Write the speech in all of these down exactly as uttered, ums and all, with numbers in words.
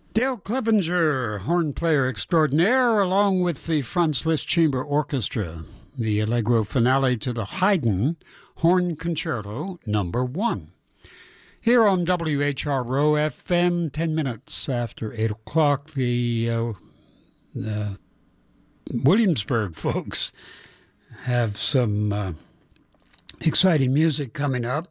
Dale Clevenger, horn player extraordinaire, along with the Franz Liszt Chamber Orchestra, the Allegro finale to the Haydn Horn Concerto Number One. Here on W H R O F M, ten minutes after eight o'clock, the uh, uh, Williamsburg folks have some uh, exciting music coming up.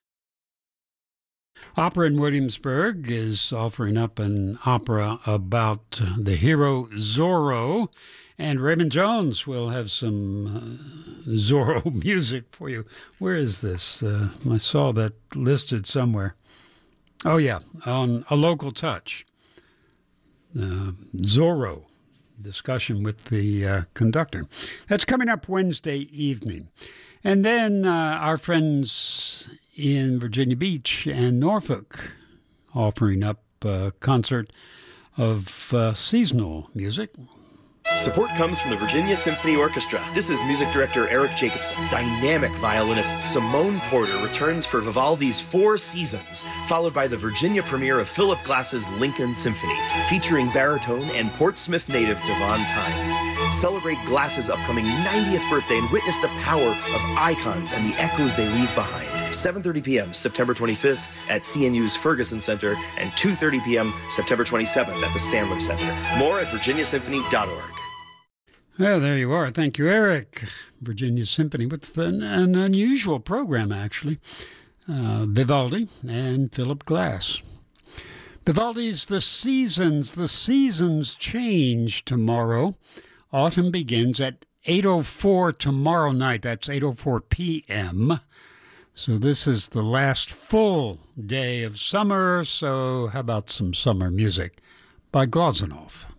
Opera in Williamsburg is offering up an opera about the hero Zorro, and Raymond Jones will have some uh, Zorro music for you. Where is this? Uh, I saw that listed somewhere. Oh, yeah, on A Local Touch. Uh, Zorro, discussion with the uh, conductor. That's coming up Wednesday evening. And then uh, our friends in Virginia Beach and Norfolk offering up a concert of uh, seasonal music. Support comes from the Virginia Symphony Orchestra. This is music director Eric Jacobson. Dynamic violinist Simone Porter returns for Vivaldi's Four Seasons, followed by the Virginia premiere of Philip Glass's Lincoln Symphony, featuring baritone and Portsmouth native Devon Tynes. Celebrate Glass's upcoming ninetieth birthday and witness the power of icons and the echoes they leave behind. seven thirty p.m. September twenty-fifth at C N U's Ferguson Center and two thirty p.m. September twenty-seventh at the Sandler Center. More at virginia symphony dot org. Well, there you are. Thank you, Eric. Virginia Symphony with an, an unusual program, actually. Uh, Vivaldi and Philip Glass. Vivaldi's The Seasons. The Seasons change tomorrow. Autumn begins at eight oh four tomorrow night. That's eight oh four p.m. So this is the last full day of summer. So how about some summer music by Glazunov?